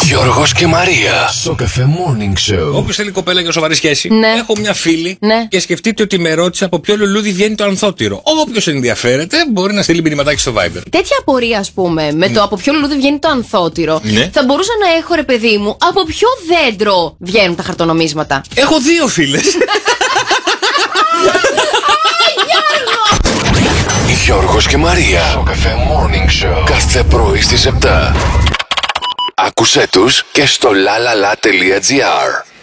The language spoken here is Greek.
Γιώργος και Μαρία. Στο Cafe Morning Show. Όποιος θέλει κοπέλα για σοβαρή σχέση. Ναι. Έχω μια φίλη Ναι. και σκεφτείτε ότι με ρώτησε από ποιο λουλούδι βγαίνει το ανθότυρο. Όποιος ενδιαφέρεται μπορεί να στείλει μηνυματάκι στο Viber. Τέτοια απορία, ας πούμε, με το από ποιο λουλούδι βγαίνει το ανθότυρο, Ναι. θα μπορούσα να έχω, ρε παιδί μου, από ποιο δέντρο βγαίνουν τα χαρτονομίσματα. Έχω δύο φίλες. Γιώργος και Μαρία. Στο Cafe Morning Show. Κάθε πρωί στις 7. Άκουσέ τους και στο lalala.gr.